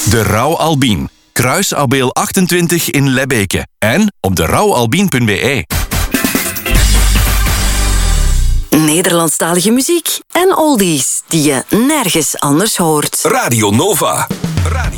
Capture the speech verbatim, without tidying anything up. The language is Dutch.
De Rauw Albien. Kruis Abeel achtentwintig in Lebbeke. En op de rauw albien punt b e. Nederlandstalige muziek en oldies die je nergens anders hoort. Radio Nova. Radio